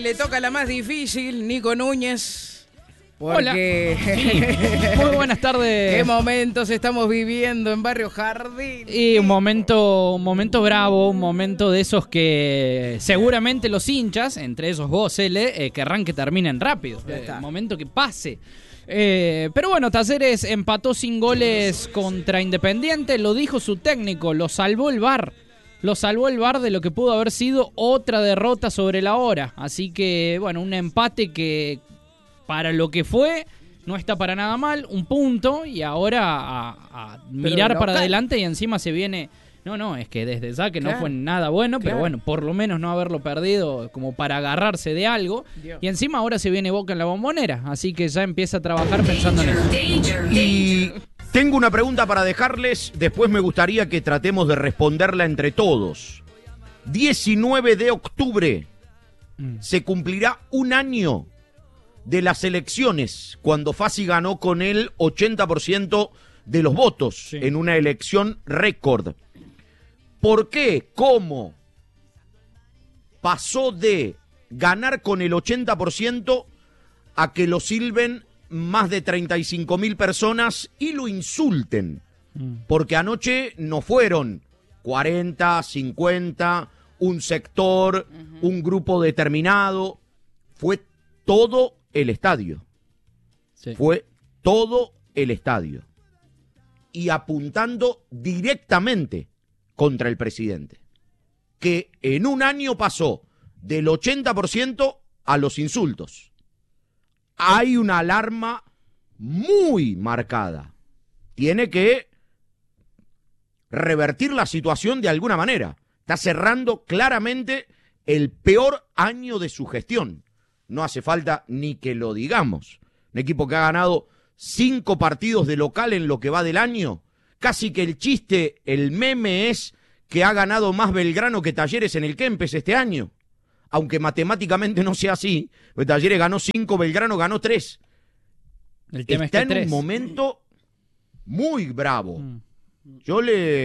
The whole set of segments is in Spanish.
le toca la más difícil, Nico Núñez. Hola. Porque Sí. Muy buenas tardes. ¿Qué momentos estamos viviendo en Barrio Jardín? Y un momento bravo, un momento de esos que seguramente los hinchas, entre esos vos, Cele, querrán que terminen rápido. Un momento que pase. Pero bueno, Talleres empató sin goles contra Independiente, lo dijo su técnico, lo salvó el VAR. Lo salvó el VAR de lo que pudo haber sido otra derrota sobre la hora. Así que, bueno, un empate que para lo que fue no está para nada mal. Un punto y ahora a mirar para adelante y encima se viene... No, es que desde ya que no fue nada bueno, pero bueno, por lo menos no haberlo perdido como para agarrarse de algo. Dios. Y encima ahora se viene Boca en la Bombonera, así que ya empieza a trabajar pensando en eso. Y tengo una pregunta para dejarles, después me gustaría que tratemos de responderla entre todos. 19 de octubre se cumplirá un año de las elecciones, cuando Fassi ganó con el 80% de los votos en una elección récord. ¿Por qué? ¿Cómo pasó de ganar con el 80% a que lo silben más de 35.000 personas y lo insulten? Porque anoche no fueron 40, 50, un sector, un grupo determinado. Fue todo el estadio. Sí. Fue todo el estadio. Y apuntando directamente contra el presidente, que en un año pasó del 80% a los insultos. Hay una alarma muy marcada. Tiene que revertir la situación de alguna manera. Está cerrando claramente el peor año de su gestión. No hace falta ni que lo digamos. Un equipo que ha ganado 5 partidos de local en lo que va del año. Casi que el chiste, el meme es que ha ganado más Belgrano que Talleres en el Kempes este año. Aunque matemáticamente no sea así, porque Talleres ganó 5, Belgrano ganó 3. El tema Está es que en un momento muy bravo. Yo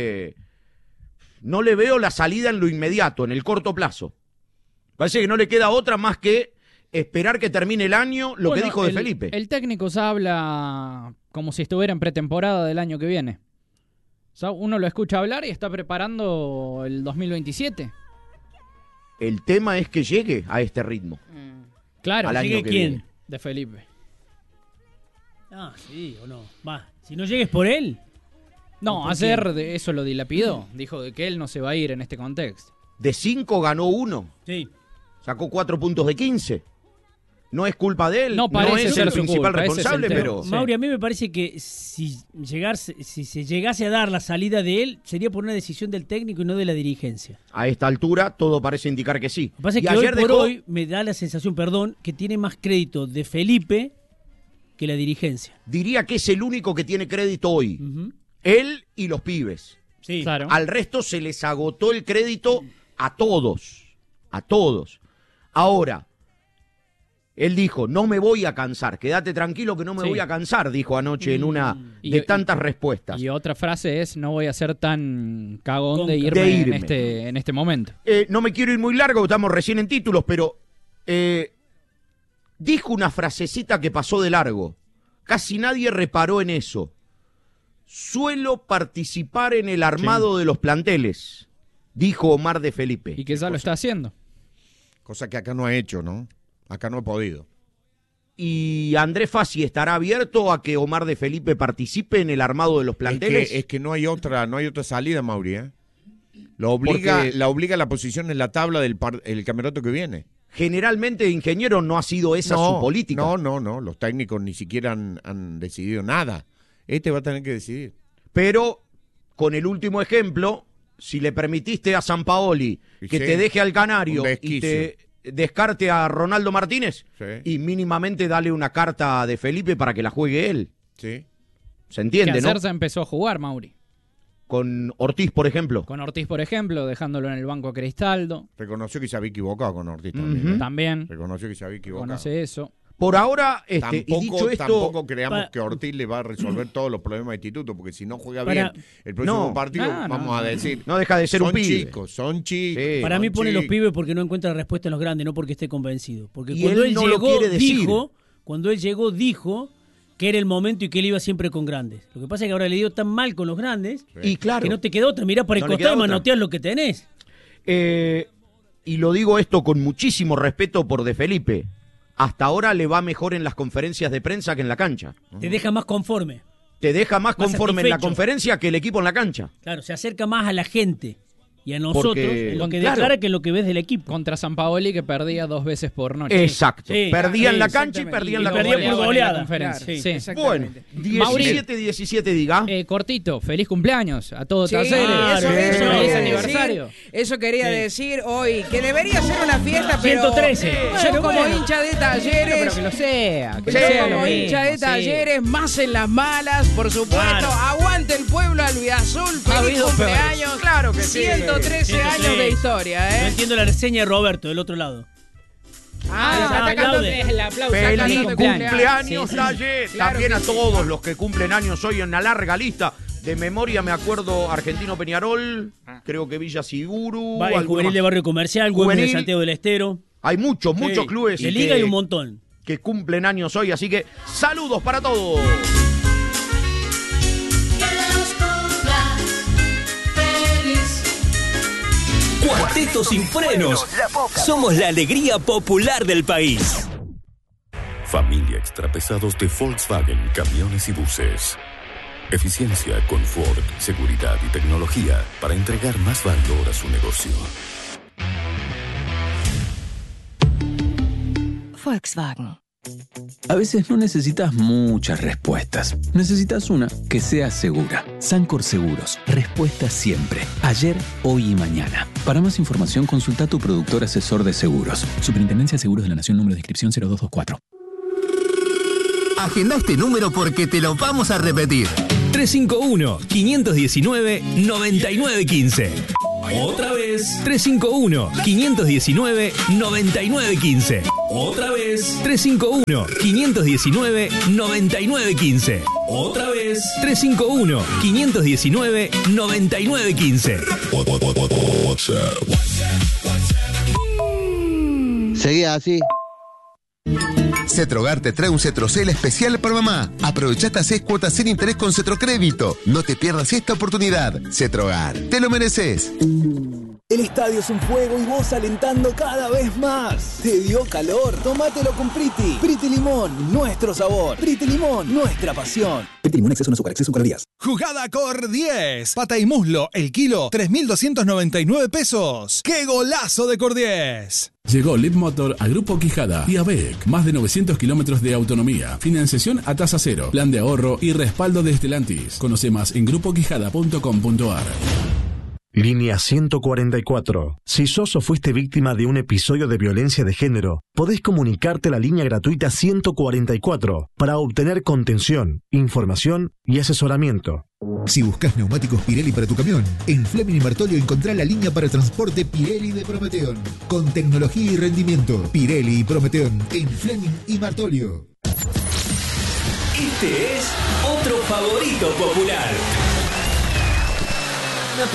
no le veo la salida en lo inmediato, en el corto plazo. Parece que no le queda otra más que esperar que termine el año, lo que dijo de Felipe. El técnico ya habla como si estuviera en pretemporada del año que viene. O sea, uno lo escucha hablar y está preparando el 2027. El tema es que llegue a este ritmo. Claro, Al año ¿llegue que quién? viene. De Felipe. Ah, sí o no. Va, si no llegues por él. No, ayer de eso lo dilapidó. Dijo de que él no se va a ir en este contexto. De 5 ganó 1. Sí. Sacó 4 puntos de 15. No es culpa de él, No parece es ser el su principal culpa, ese es el responsable, tema. pero... Mauri, a mí me parece que si se llegase a dar la salida de él, sería por una decisión del técnico y no de la dirigencia. A esta altura todo parece indicar que sí. Lo que pasa es Y que hoy ayer por dejó- hoy me da la sensación, que tiene más crédito de Felipe que la dirigencia. diría que es el único que tiene crédito hoy. Ujú. Él y los pibes. Sí. Claro. Al resto se les agotó el crédito a todos. A todos. Ahora, él dijo, no me voy a cansar. Quédate tranquilo que no me Sí. voy a cansar, dijo anoche en una Y- de tantas respuestas. Y otra frase es, no voy a ser tan cagón de De irme, irme. En este momento. No me quiero ir muy largo, estamos recién en títulos, pero dijo una frasecita que pasó de largo. Casi nadie reparó en eso. Suelo participar en el armado de los planteles, dijo Omar de Felipe. Y que ya lo está haciendo. Cosa que acá no ha hecho, ¿no? Acá no he podido. ¿Y Andrés Fassi estará abierto a que Omar de Felipe participe en el armado de los planteles? Es que no hay otra salida, Mauri, ¿eh? La obliga a la posición en la tabla del el campeonato que viene. Generalmente, ingeniero, no ha sido esa su política. No. Los técnicos ni siquiera han decidido nada. Este va a tener que decidir. Pero, con el último ejemplo, si le permitiste a Sampaoli que Sí, te deje al Canario un y desquicio. te descarte a Ronaldo Martínez, Sí. y mínimamente dale una carta de Felipe para que la juegue él. Sí. ¿Se entiende, que no? ayer se empezó a jugar, Mauri. Con Ortiz, por ejemplo. Con Ortiz, por ejemplo, dejándolo en el banco a Cristaldo. Reconoció que se había equivocado con Ortiz Ujú. también. ¿eh? También Reconoció que se había equivocado. conoce eso. Por ahora, y dicho esto... Tampoco creamos que Ortiz le va a resolver todos los problemas de instituto, porque si no juega bien el próximo partido, vamos a decir... No deja de ser un pibe. Son chicos. Sí, para mí pone los pibes porque no encuentra respuesta en los grandes, no porque esté convencido. Porque Y cuando él él no lo llegó, quiere decir. cuando él llegó, dijo que era el momento y que él iba siempre con grandes. Lo que pasa es que ahora le dio tan mal con los grandes Y claro, que no te quedó otra. Mirá por el No le costado y queda otra. manotear lo que tenés. y lo digo esto con muchísimo respeto por De Felipe. Hasta ahora le va mejor en las conferencias de prensa que en la cancha. Te deja más conforme. Te deja más conforme en la satisfecho. conferencia que el equipo en la cancha. Claro, se acerca más a la gente y a nosotros en lo que claro, declara que en lo que ves del equipo. Contra Sampaoli, que perdía 2 veces por noche. Exacto. Sí, Perdía en la exactamente. cancha y perdía en Y la perdía conferencia. por goleada. Conferencia. Claro, Sí. exactamente. Bueno, 17-17 diga. Cortito, feliz cumpleaños a todos Sí, Talleres. eso Feliz quería aniversario. decir, eso quería decir hoy, que debería ser una fiesta, pero 113. yo como hincha de Talleres, Pero que lo sea. Que yo lo sea como lo mismo, hincha de sí. Talleres, más en las malas, por supuesto, Claro. aguante el pueblo albiazul, Ha feliz habido cumpleaños, Claro que sí. 113 años de historia, No entiendo la reseña de Roberto del otro lado. está sacando aplaude. El aplauso. Feliz sacándote cumpleaños, Sí. Talleres. Claro También que a sí. todos los que cumplen años hoy en la larga lista. De memoria me acuerdo Argentino Peñarol, creo que Villa Siguru. El alguno juvenil más. de Barrio Comercial, Güemes de Juvenil. Santiago del Estero. Hay muchos Sí. clubes De Liga y un montón. que cumplen años hoy, así que saludos para todos. Cuarteto sin frenos. Somos la alegría popular del país. Familia extrapesados de Volkswagen, camiones y buses. Eficiencia, confort, seguridad y tecnología para entregar más valor a su negocio. Volkswagen. A veces no necesitas muchas respuestas. Necesitas una que sea segura. Sancor Seguros. Respuesta siempre. Ayer, hoy y mañana. Para más información, consulta a tu productor asesor de seguros. Superintendencia de Seguros de la Nación, número de inscripción 0224. Agenda este número porque te lo vamos a repetir. 351-519-9915. Otra vez, 351-519-9915. Otra vez, 351-519-9915. Otra vez, 351-519-9915. Seguí así. Cetrogar te trae un Cetrocel especial para mamá. Aprovecha hasta 6 cuotas sin interés con Cetrocrédito. No te pierdas esta oportunidad. Cetrogar, te lo mereces. El estadio es un fuego y vos alentando cada vez más. ¿Te dio calor? Tómatelo con Priti. Priti Limón, nuestro sabor. Priti Limón, nuestra pasión. Priti Limón, exceso no azúcar, exceso calorías. Jugada Cor 10. Pata y muslo, el kilo, 3.299 pesos. ¡Qué golazo de Cor 10! Llegó Leapmotor a Grupo Quijada y ABEC. Más de 900 kilómetros de autonomía. Financiación a tasa cero. Plan de ahorro y respaldo de Stellantis. Conoce más en grupoquijada.com.ar. Línea 144. Si sos o fuiste víctima de un episodio de violencia de género, podés comunicarte a la línea gratuita 144 para obtener contención, información y asesoramiento. Si buscas neumáticos Pirelli para tu camión, en Fleming y Martolio encontrá la línea para transporte Pirelli de Prometeon. Con tecnología y rendimiento, Pirelli y Prometeon en Fleming y Martolio. Este es otro favorito popular.